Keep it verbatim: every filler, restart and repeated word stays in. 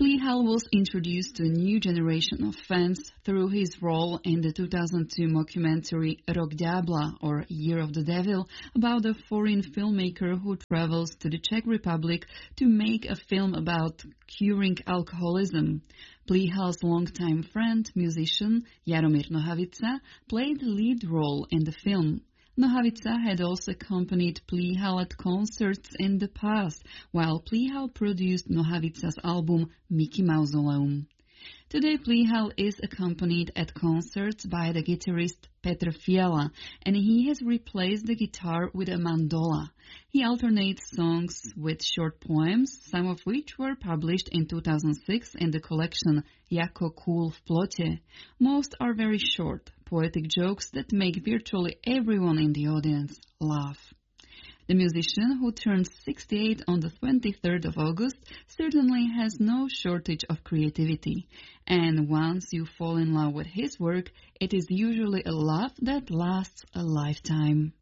Plihal was introduced to a new generation of fans through his role in the two thousand two mockumentary Rok Diabla, or Year of the Devil, about a foreign filmmaker who travels to the Czech Republic to make a film about curing alcoholism. Plihal's longtime friend, musician Jaromír Nohavica, played the lead role in the film. Nohavica had also accompanied Plihal at concerts in the past, while Plihal produced Nohavica's album Mickey Mausoleum. Today Plihal is accompanied at concerts by the guitarist Petr Fiala, and he has replaced the guitar with a mandola. He alternates songs with short poems, some of which were published in two thousand six in the collection Jako kůl v plotě. Most are very short, poetic jokes that make virtually everyone in the audience laugh. The musician, who turns sixty-eight on the twenty-third of August, certainly has no shortage of creativity. And once you fall in love with his work, it is usually a love that lasts a lifetime.